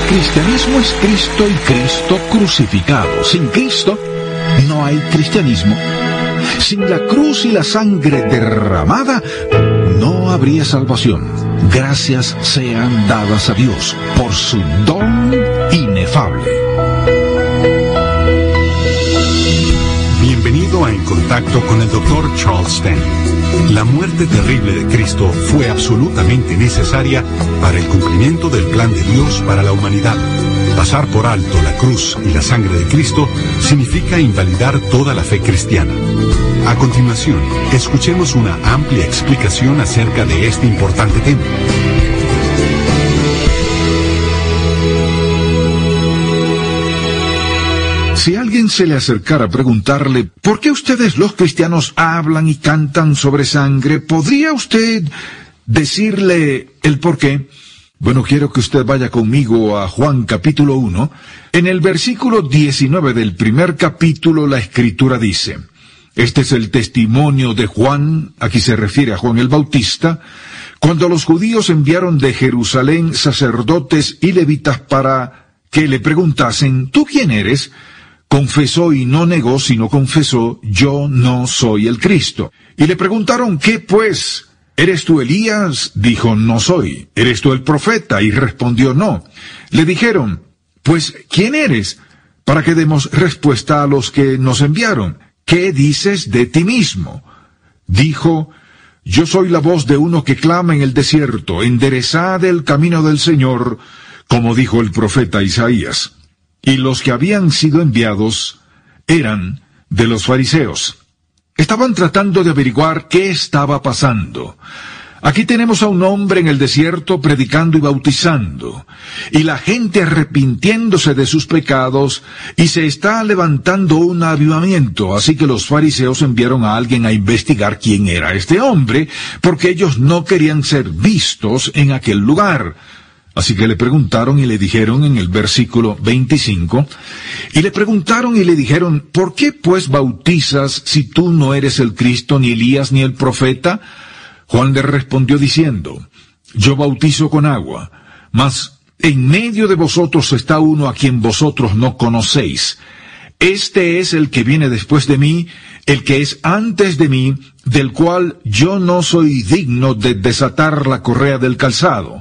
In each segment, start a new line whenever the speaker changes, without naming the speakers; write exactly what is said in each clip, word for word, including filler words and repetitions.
cristianismo es Cristo y Cristo crucificado. Sin Cristo no hay cristianismo. Sin la cruz y la sangre derramada no habría salvación. Gracias sean dadas a Dios por su don inefable.
Bienvenido a En Contacto con el doctor Charles Stanley. La muerte terrible de Cristo fue absolutamente necesaria para el cumplimiento del plan de Dios para la humanidad. Pasar por alto la cruz y la sangre de Cristo significa invalidar toda la fe cristiana. A continuación, escuchemos una amplia explicación acerca de este importante tema.
Si alguien se le acercara a preguntarle, ¿por qué ustedes los cristianos hablan y cantan sobre sangre? ¿Podría usted decirle el por qué? Bueno, quiero que usted vaya conmigo a Juan capítulo uno. En el versículo diecinueve del primer capítulo la Escritura dice, este es el testimonio de Juan, aquí se refiere a Juan el Bautista, cuando los judíos enviaron de Jerusalén sacerdotes y levitas para que le preguntasen, ¿tú quién eres? Confesó y no negó, sino confesó, yo no soy el Cristo. Y le preguntaron, ¿qué pues? ¿Eres tú Elías? Dijo, no soy. ¿Eres tú el profeta? Y respondió, no. Le dijeron, pues, ¿quién eres? Para que demos respuesta a los que nos enviaron. ¿Qué dices de ti mismo? Dijo, yo soy la voz de uno que clama en el desierto, enderezad el camino del Señor, como dijo el profeta Isaías. Y los que habían sido enviados eran de los fariseos. Estaban tratando de averiguar qué estaba pasando. Aquí tenemos a un hombre en el desierto predicando y bautizando, y la gente arrepintiéndose de sus pecados, y se está levantando un avivamiento. Así que los fariseos enviaron a alguien a investigar quién era este hombre, porque ellos no querían ser vistos en aquel lugar. Así que le preguntaron y le dijeron en el versículo veinticinco, y le preguntaron y le dijeron, ¿por qué pues bautizas si tú no eres el Cristo, ni Elías, ni el profeta? Juan le respondió diciendo, yo bautizo con agua, mas en medio de vosotros está uno a quien vosotros no conocéis. Este es el que viene después de mí, el que es antes de mí, del cual yo no soy digno de desatar la correa del calzado.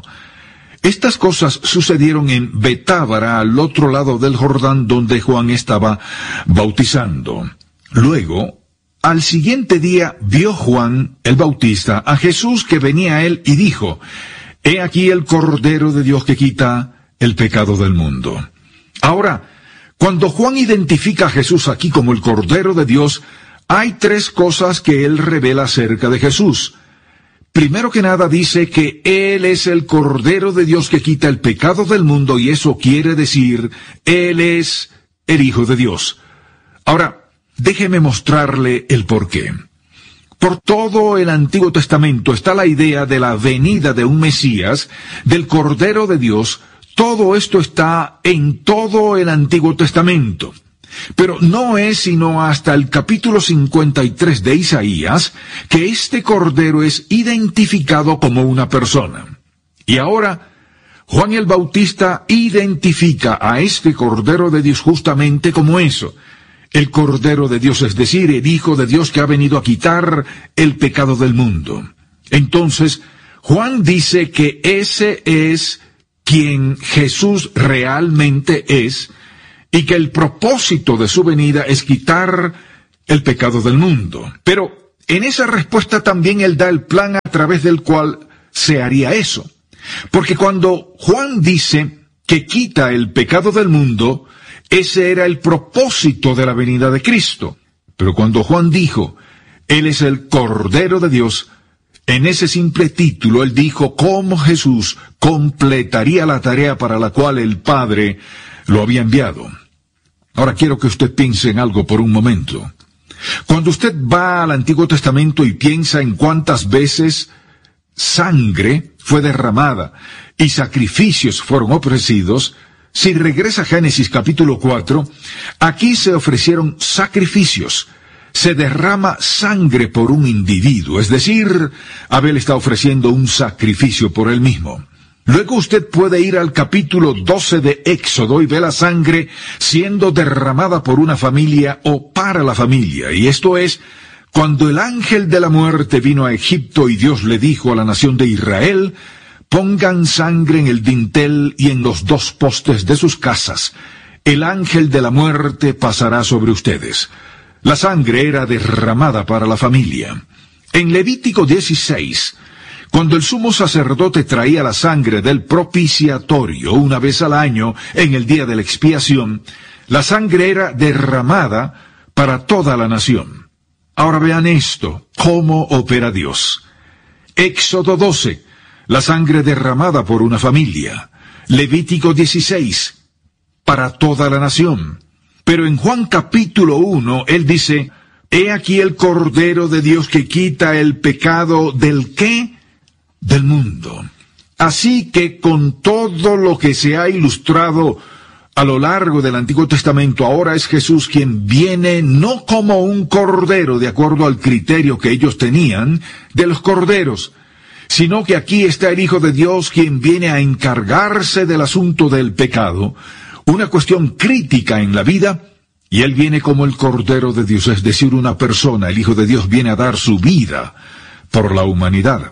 Estas cosas sucedieron en Betábara, al otro lado del Jordán, donde Juan estaba bautizando. Luego, al siguiente día, vio Juan el Bautista a Jesús que venía a él y dijo, he aquí el Cordero de Dios que quita el pecado del mundo. Ahora, cuando Juan identifica a Jesús aquí como el Cordero de Dios, hay tres cosas que él revela acerca de Jesús. Primero que nada dice que Él es el Cordero de Dios que quita el pecado del mundo, y eso quiere decir, Él es el Hijo de Dios. Ahora, déjeme mostrarle el porqué. Por todo el Antiguo Testamento está la idea de la venida de un Mesías, del Cordero de Dios. Todo esto está en todo el Antiguo Testamento. Pero no es sino hasta el capítulo cincuenta y tres de Isaías que este Cordero es identificado como una persona. Y ahora, Juan el Bautista identifica a este Cordero de Dios justamente como eso. El Cordero de Dios, es decir, el Hijo de Dios que ha venido a quitar el pecado del mundo. Entonces, Juan dice que ese es quien Jesús realmente es, y que el propósito de su venida es quitar el pecado del mundo. Pero en esa respuesta también él da el plan a través del cual se haría eso. Porque cuando Juan dice que quita el pecado del mundo, ese era el propósito de la venida de Cristo. Pero cuando Juan dijo, Él es el Cordero de Dios, en ese simple título él dijo cómo Jesús completaría la tarea para la cual el Padre lo había enviado. Ahora quiero que usted piense en algo por un momento. Cuando usted va al Antiguo Testamento y piensa en cuántas veces sangre fue derramada y sacrificios fueron ofrecidos, si regresa a Génesis capítulo cuatro, aquí se ofrecieron sacrificios. Se derrama sangre por un individuo, es decir, Abel está ofreciendo un sacrificio por él mismo. Luego usted puede ir al capítulo doce de Éxodo y ver la sangre siendo derramada por una familia o para la familia. Y esto es, cuando el ángel de la muerte vino a Egipto y Dios le dijo a la nación de Israel, pongan sangre en el dintel y en los dos postes de sus casas. El ángel de la muerte pasará sobre ustedes. La sangre era derramada para la familia. En Levítico dieciséis, cuando el sumo sacerdote traía la sangre del propiciatorio una vez al año en el día de la expiación, la sangre era derramada para toda la nación. Ahora vean esto, cómo opera Dios. Éxodo doce, la sangre derramada por una familia. Levítico dieciséis, para toda la nación. Pero en Juan capítulo uno, él dice, he aquí el Cordero de Dios que quita el pecado del ¿qué? Del mundo. Así que con todo lo que se ha ilustrado a lo largo del Antiguo Testamento, ahora es Jesús quien viene no como un cordero, de acuerdo al criterio que ellos tenían de los corderos, sino que aquí está el Hijo de Dios quien viene a encargarse del asunto del pecado, una cuestión crítica en la vida, y Él viene como el Cordero de Dios, es decir, una persona, el Hijo de Dios viene a dar su vida por la humanidad.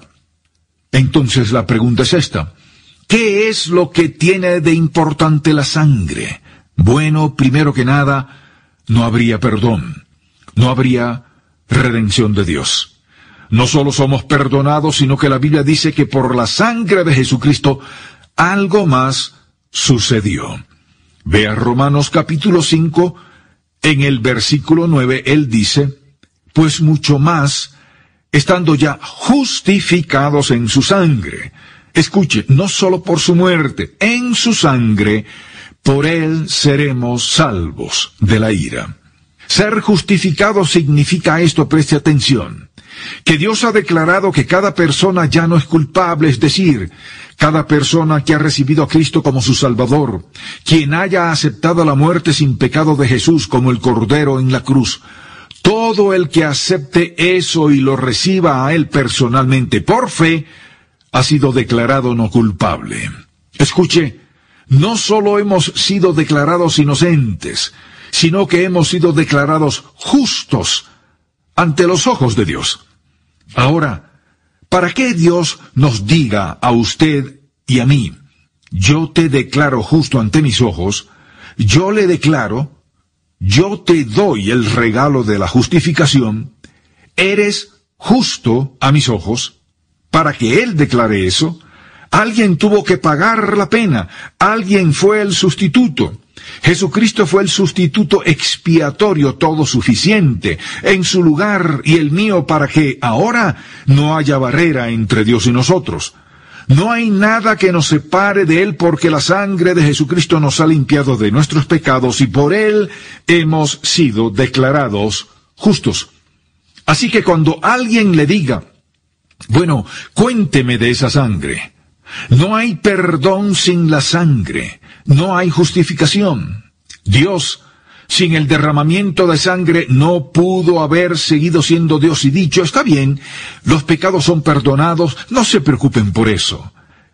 Entonces la pregunta es esta, ¿qué es lo que tiene de importante la sangre? Bueno, primero que nada, no habría perdón, no habría redención de Dios. No solo somos perdonados, sino que la Biblia dice que por la sangre de Jesucristo algo más sucedió. Vea Romanos capítulo cinco, en el versículo nueve, él dice, pues mucho más, estando ya justificados en su sangre. Escuche, no solo por su muerte, en su sangre, por él seremos salvos de la ira. Ser justificado significa esto, preste atención, que Dios ha declarado que cada persona ya no es culpable, es decir, cada persona que ha recibido a Cristo como su Salvador, quien haya aceptado la muerte sin pecado de Jesús como el Cordero en la cruz, todo el que acepte eso y lo reciba a Él personalmente por fe, ha sido declarado no culpable. Escuche, no solo hemos sido declarados inocentes, sino que hemos sido declarados justos ante los ojos de Dios. Ahora, ¿para qué Dios nos diga a usted y a mí, yo te declaro justo ante mis ojos, yo le declaro, yo te doy el regalo de la justificación, eres justo a mis ojos? Para que Él declare eso, alguien tuvo que pagar la pena, alguien fue el sustituto. Jesucristo fue el sustituto expiatorio todo suficiente en su lugar y el mío para que ahora no haya barrera entre Dios y nosotros. No hay nada que nos separe de Él porque la sangre de Jesucristo nos ha limpiado de nuestros pecados y por Él hemos sido declarados justos. Así que cuando alguien le diga, bueno, cuénteme de esa sangre, no hay perdón sin la sangre, no hay justificación. Dios, sin el derramamiento de sangre, no pudo haber seguido siendo Dios y dicho, está bien, los pecados son perdonados, no se preocupen por eso.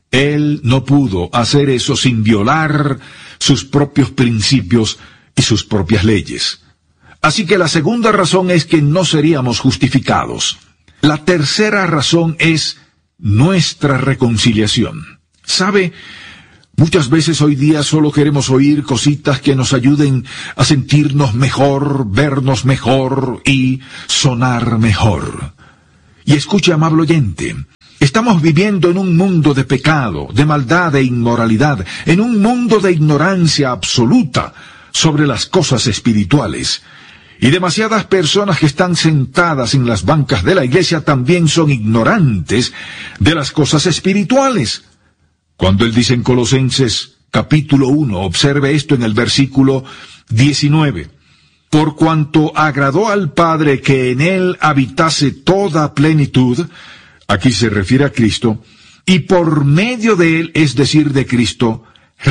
Él no pudo hacer eso sin violar sus propios principios y sus propias leyes. Así que la segunda razón es que no seríamos justificados. La tercera razón es nuestra reconciliación. ¿Sabe? Muchas veces hoy día solo queremos oír cositas que nos ayuden a sentirnos mejor, vernos mejor y sonar mejor. Y escuche, amable oyente, estamos viviendo en un mundo de pecado, de maldad e inmoralidad, en un mundo de ignorancia absoluta sobre las cosas espirituales. Y demasiadas personas que están sentadas en las bancas de la iglesia también son ignorantes de las cosas espirituales. Cuando él dice en Colosenses capítulo uno, observe esto en el versículo diecinueve. Por cuanto agradó al Padre que en él habitase toda plenitud, aquí se refiere a Cristo, y por medio de él, es decir, de Cristo,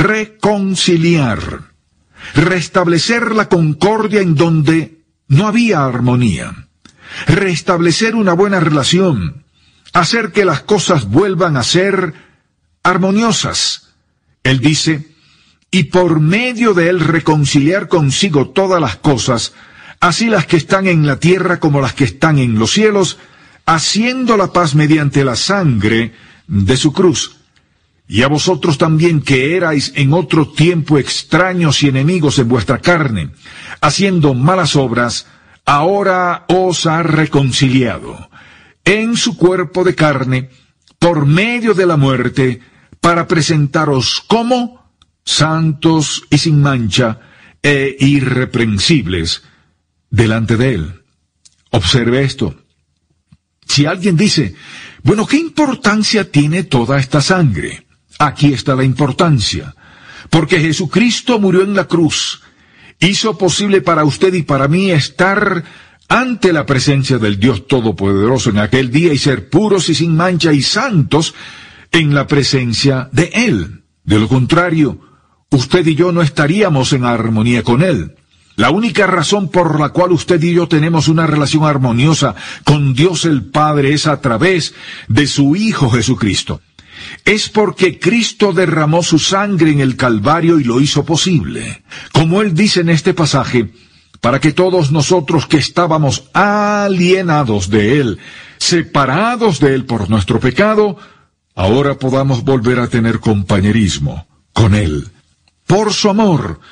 reconciliar, restablecer la concordia en donde no había armonía, restablecer una buena relación, hacer que las cosas vuelvan a ser armoniosas. Él dice, y por medio de él reconciliar consigo todas las cosas, así las que están en la tierra como las que están en los cielos, haciendo la paz mediante la sangre de su cruz. Y a vosotros también, que erais en otro tiempo extraños y enemigos en vuestra carne, haciendo malas obras, ahora os ha reconciliado en su cuerpo de carne, por medio de la muerte, para presentaros como santos y sin mancha e irreprensibles delante de él. Observe esto. Si alguien dice, bueno, ¿qué importancia tiene toda esta sangre? Aquí está la importancia. Porque Jesucristo murió en la cruz, hizo posible para usted y para mí estar ante la presencia del Dios Todopoderoso en aquel día y ser puros y sin mancha y santos en la presencia de Él. De lo contrario, usted y yo no estaríamos en armonía con Él. La única razón por la cual usted y yo tenemos una relación armoniosa con Dios el Padre es a través de su Hijo Jesucristo. Es porque Cristo derramó su sangre en el Calvario y lo hizo posible. Como Él dice en este pasaje, para que todos nosotros que estábamos alienados de Él, separados de Él por nuestro pecado, ahora podamos volver a tener compañerismo con Él. Por su amor,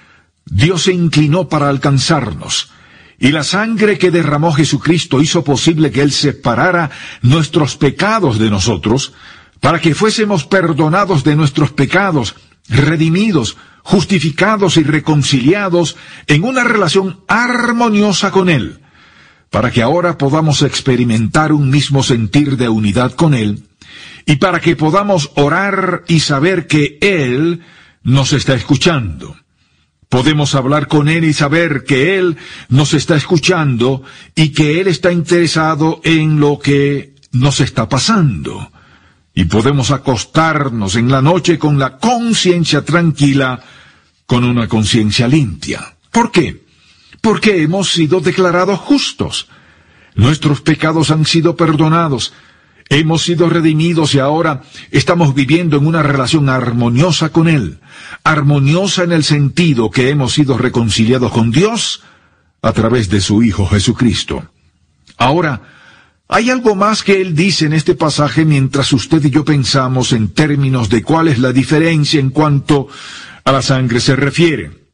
Dios se inclinó para alcanzarnos, y la sangre que derramó Jesucristo hizo posible que Él separara nuestros pecados de nosotros, para que fuésemos perdonados de nuestros pecados, redimidos, justificados y reconciliados en una relación armoniosa con Él, para que ahora podamos experimentar un mismo sentir de unidad con Él, y para que podamos orar y saber que Él nos está escuchando. Podemos hablar con Él y saber que Él nos está escuchando y que Él está interesado en lo que nos está pasando. Y podemos acostarnos en la noche con la conciencia tranquila, con una conciencia limpia. ¿Por qué? Porque hemos sido declarados justos. Nuestros pecados han sido perdonados. Hemos sido redimidos y ahora estamos viviendo en una relación armoniosa con Él. Armoniosa en el sentido que hemos sido reconciliados con Dios a través de su Hijo Jesucristo. Ahora, hay algo más que Él dice en este pasaje mientras usted y yo pensamos en términos de cuál es la diferencia en cuanto a la sangre se refiere.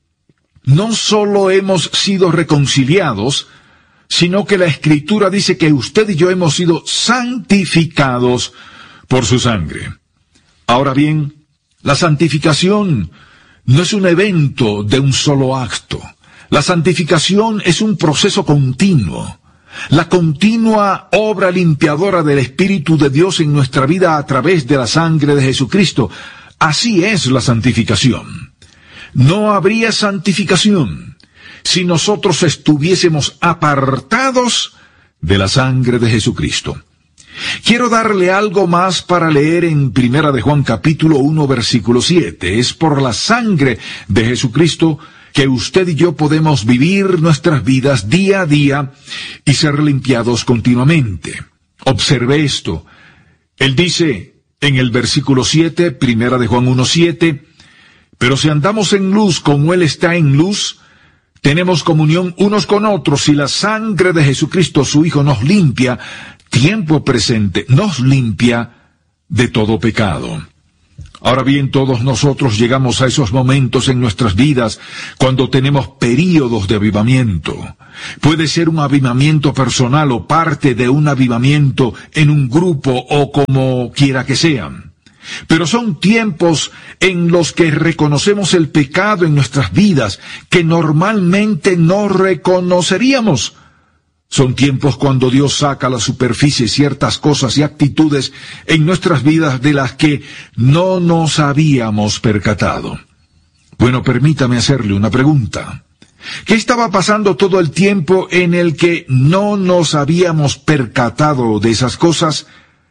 No solo hemos sido reconciliados, sino que la Escritura dice que usted y yo hemos sido santificados por su sangre. Ahora bien, la santificación no es un evento de un solo acto. La santificación es un proceso continuo. La continua obra limpiadora del Espíritu de Dios en nuestra vida a través de la sangre de Jesucristo. Así es la santificación. No habría santificación si nosotros estuviésemos apartados de la sangre de Jesucristo. Quiero darle algo más para leer en Primera de Juan capítulo uno versículo siete. Es por la sangre de Jesucristo que usted y yo podemos vivir nuestras vidas día a día y ser limpiados continuamente. Observe esto. Él dice en el versículo siete, Primera de Juan uno siete, pero si andamos en luz como Él está en luz, tenemos comunión unos con otros y la sangre de Jesucristo, su Hijo, nos limpia, tiempo presente, nos limpia de todo pecado. Ahora bien, todos nosotros llegamos a esos momentos en nuestras vidas cuando tenemos períodos de avivamiento. Puede ser un avivamiento personal o parte de un avivamiento en un grupo o como quiera que sean. Pero son tiempos en los que reconocemos el pecado en nuestras vidas que normalmente no reconoceríamos. Son tiempos cuando Dios saca a la superficie ciertas cosas y actitudes en nuestras vidas de las que no nos habíamos percatado. Bueno, permítame hacerle una pregunta. ¿Qué estaba pasando todo el tiempo en el que no nos habíamos percatado de esas cosas?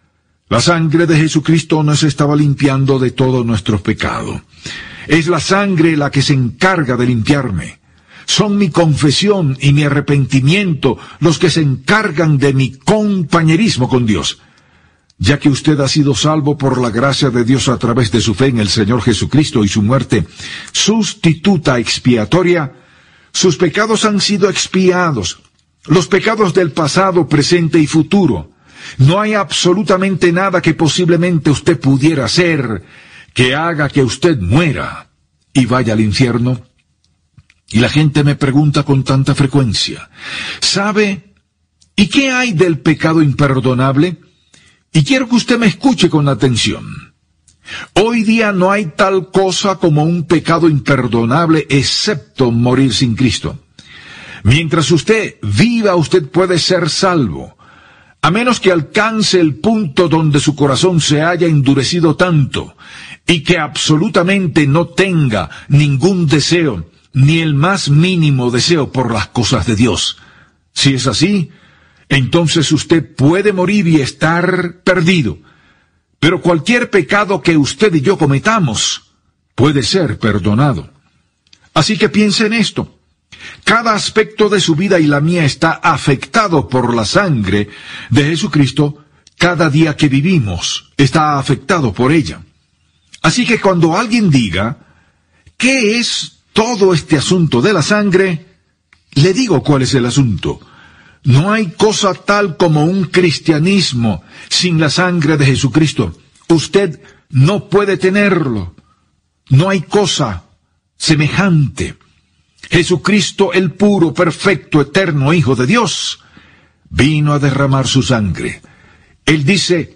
La sangre de Jesucristo nos estaba limpiando de todo nuestro pecado. Es la sangre la que se encarga de limpiarme. Son mi confesión y mi arrepentimiento los que se encargan de mi compañerismo con Dios. ya que usted ha sido salvo por la gracia de Dios a través de su fe en el Señor Jesucristo y su muerte sustituta expiatoria, sus pecados han sido expiados, los pecados del pasado, presente y futuro. No hay absolutamente nada que posiblemente usted pudiera hacer que haga que usted muera y vaya al infierno. Y la gente me pregunta con tanta frecuencia, ¿sabe? ¿Y qué hay del pecado imperdonable? Y quiero que usted me escuche con atención. Hoy día no hay tal cosa como un pecado imperdonable excepto morir sin Cristo. Mientras usted viva, usted puede ser salvo, a menos que alcance el punto donde su corazón se haya endurecido tanto y que absolutamente no tenga ningún deseo, ni el más mínimo deseo por las cosas de Dios. Si es así, entonces usted puede morir y estar perdido. Pero cualquier pecado que usted y yo cometamos puede ser perdonado. Así que piense en esto. Cada aspecto de su vida y la mía está afectado por la sangre de Jesucristo. Cada día que vivimos está afectado por ella. Así que cuando alguien diga, ¿qué es todo este asunto de la sangre? Le digo cuál es el asunto. No hay cosa tal como un cristianismo sin la sangre de Jesucristo. Usted no puede tenerlo. No hay cosa semejante. Jesucristo, el puro, perfecto, eterno Hijo de Dios, vino a derramar su sangre. Él dice,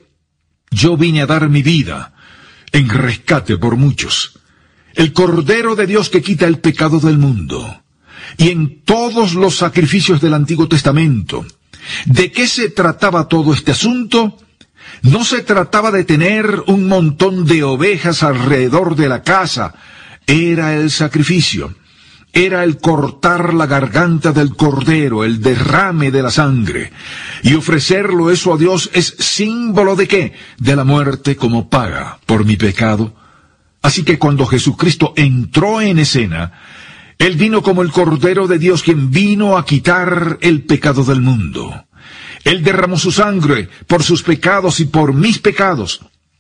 yo vine a dar mi vida en rescate por muchos. El Cordero de Dios que quita el pecado del mundo. Y en todos los sacrificios del Antiguo Testamento, ¿de qué se trataba todo este asunto? No se trataba de tener un montón de ovejas alrededor de la casa. Era el sacrificio. Era el cortar la garganta del Cordero, el derrame de la sangre. Y ofrecerlo eso a Dios es símbolo ¿de qué? De la muerte como paga por mi pecado. Así que cuando Jesucristo entró en escena, Él vino como el Cordero de Dios, quien vino a quitar el pecado del mundo. Él derramó su sangre por sus pecados y por mis pecados.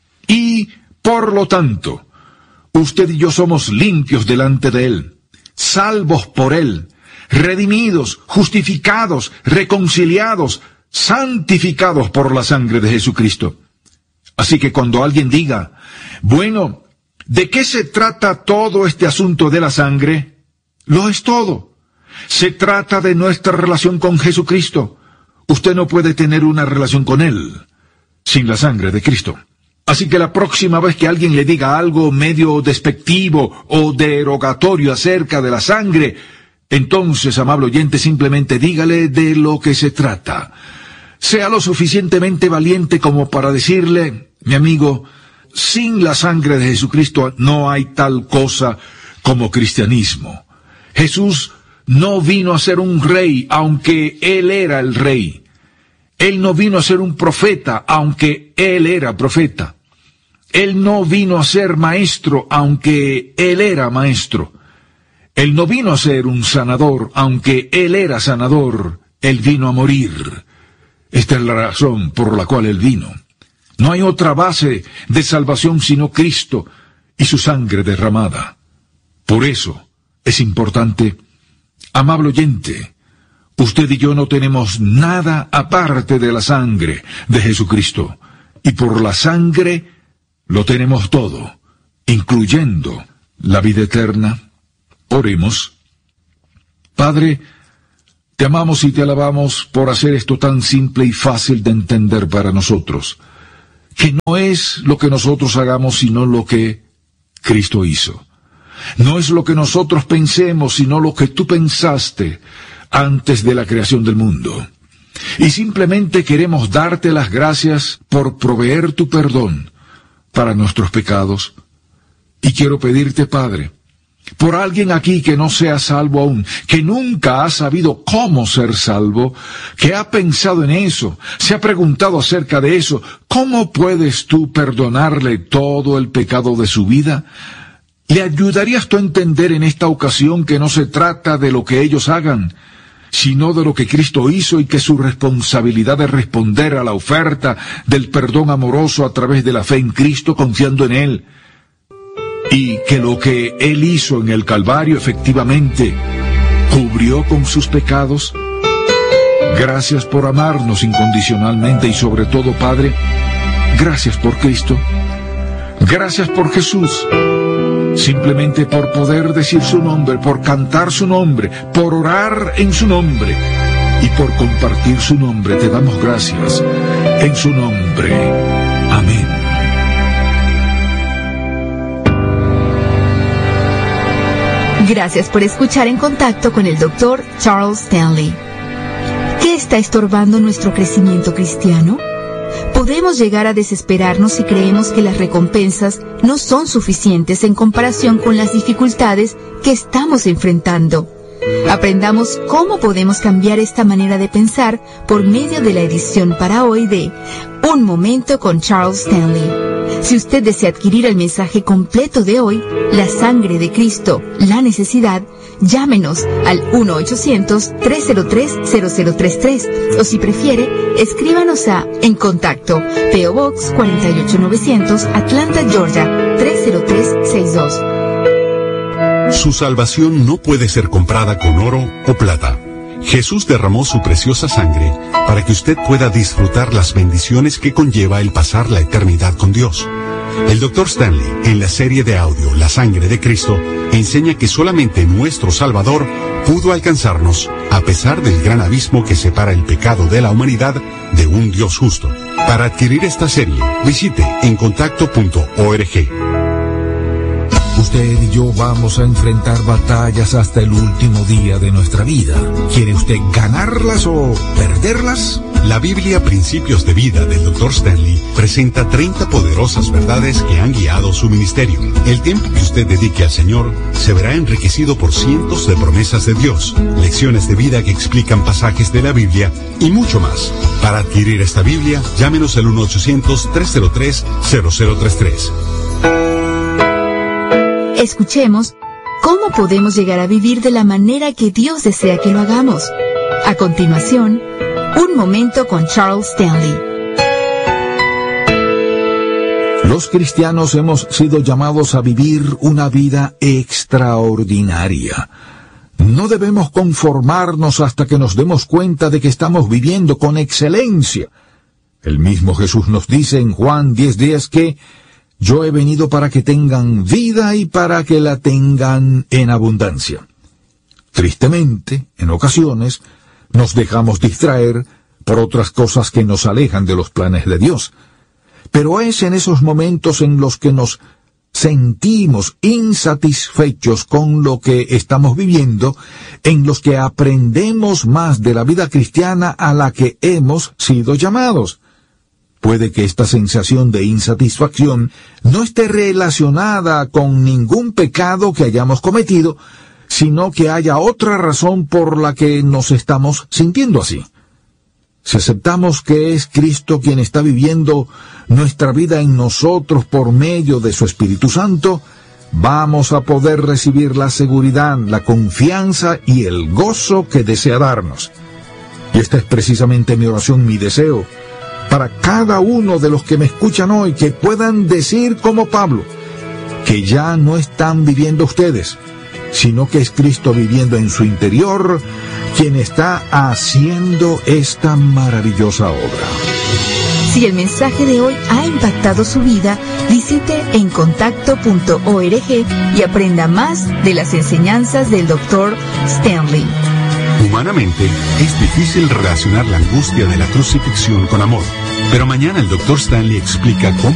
Y, por lo tanto, usted y yo somos limpios delante de Él, salvos por Él, redimidos, justificados, reconciliados, santificados por la sangre de Jesucristo. Así que cuando alguien diga, bueno, ¿de qué se trata todo este asunto de la sangre? Lo es todo. Se trata de nuestra relación con Jesucristo. Usted no puede tener una relación con Él sin la sangre de Cristo. Así que la próxima vez que alguien le diga algo medio despectivo o derogatorio acerca de la sangre, entonces, amable oyente, simplemente dígale de lo que se trata. Sea lo suficientemente valiente como para decirle, mi amigo, sin la sangre de Jesucristo no hay tal cosa como cristianismo. Jesús no vino a ser un rey, aunque Él era el rey. Él no vino a ser un profeta, aunque Él era profeta. Él no vino a ser maestro, aunque Él era maestro. Él no vino a ser un sanador, aunque Él era sanador. Él vino a morir. Esta es la razón por la cual Él vino. No hay otra base de salvación sino Cristo y su sangre derramada. Por eso es importante, amable oyente, usted y yo no tenemos nada aparte de la sangre de Jesucristo. Y por la sangre lo tenemos todo, incluyendo la vida eterna. Oremos. Padre, te amamos y te alabamos por hacer esto tan simple y fácil de entender para nosotros, que no es lo que nosotros hagamos, sino lo que Cristo hizo. No es lo que nosotros pensemos, sino lo que tú pensaste antes de la creación del mundo. Y simplemente queremos darte las gracias por proveer tu perdón para nuestros pecados. Y quiero pedirte, Padre, por alguien aquí que no sea salvo aún, que nunca ha sabido cómo ser salvo, que ha pensado en eso, se ha preguntado acerca de eso, ¿cómo puedes tú perdonarle todo el pecado de su vida? ¿Le ayudarías tú a entender en esta ocasión que no se trata de lo que ellos hagan, sino de lo que Cristo hizo y que su responsabilidad de responder a la oferta del perdón amoroso a través de la fe en Cristo, confiando en Él, y que lo que Él hizo en el Calvario efectivamente cubrió con sus pecados. Gracias por amarnos incondicionalmente y sobre todo, Padre, gracias por Cristo, gracias por Jesús, simplemente por poder decir su nombre, por cantar su nombre, por orar en su nombre y por compartir su nombre. Te damos gracias en su nombre. Amén.
Gracias por escuchar En Contacto con el doctor Charles Stanley. ¿Qué está estorbando nuestro crecimiento cristiano? Podemos llegar a desesperarnos si creemos que las recompensas no son suficientes en comparación con las dificultades que estamos enfrentando. Aprendamos cómo podemos cambiar esta manera de pensar por medio de la edición para hoy de Un Momento con Charles Stanley. Si usted desea adquirir el mensaje completo de hoy, La Sangre de Cristo, la Necesidad, llámenos al uno ochocientos, tres cero tres, cero cero tres tres o si prefiere, escríbanos a En Contacto, P O Box cuarenta y ocho novecientos, Atlanta, Georgia, tres cero tres seis dos.
Su salvación no puede ser comprada con oro o plata. Jesús derramó su preciosa sangre para que usted pueda disfrutar las bendiciones que conlleva el pasar la eternidad con Dios. El doctor Stanley, en la serie de audio La Sangre de Cristo, enseña que solamente nuestro Salvador pudo alcanzarnos a pesar del gran abismo que separa el pecado de la humanidad de un Dios justo. Para adquirir esta serie, visite en contacto punto org.
Usted y yo vamos a enfrentar batallas hasta el último día de nuestra vida. ¿Quiere usted ganarlas o perderlas?
La Biblia Principios de Vida del doctor Stanley presenta treinta poderosas verdades que han guiado su ministerio. El tiempo que usted dedique al Señor se verá enriquecido por cientos de promesas de Dios, lecciones de vida que explican pasajes de la Biblia y mucho más. Para adquirir esta Biblia, llámenos al uno ochocientos, tres cero tres, cero cero tres tres.
Escuchemos cómo podemos llegar a vivir de la manera que Dios desea que lo hagamos. A continuación, Un Momento con Charles Stanley.
Los cristianos hemos sido llamados a vivir una vida extraordinaria. No debemos conformarnos hasta que nos demos cuenta de que estamos viviendo con excelencia. El mismo Jesús nos dice en Juan diez diez que yo he venido para que tengan vida y para que la tengan en abundancia. Tristemente, en ocasiones, nos dejamos distraer por otras cosas que nos alejan de los planes de Dios. Pero es en esos momentos en los que nos sentimos insatisfechos con lo que estamos viviendo, en los que aprendemos más de la vida cristiana a la que hemos sido llamados. Puede que esta sensación de insatisfacción no esté relacionada con ningún pecado que hayamos cometido, sino que haya otra razón por la que nos estamos sintiendo así. Si aceptamos que es Cristo quien está viviendo nuestra vida en nosotros por medio de su Espíritu Santo, vamos a poder recibir la seguridad, la confianza y el gozo que desea darnos. Y esta es precisamente mi oración, mi deseo, para cada uno de los que me escuchan hoy, que puedan decir como Pablo, que ya no están viviendo ustedes, sino que es Cristo viviendo en su interior, quien está haciendo esta maravillosa obra.
Si el mensaje de hoy ha impactado su vida, visite en contacto punto org y aprenda más de las enseñanzas del doctor Stanley.
Humanamente, es difícil relacionar la angustia de la crucifixión con amor, pero mañana el doctor Stanley explica cómo